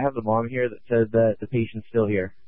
have the mom here that said that the patient's still here.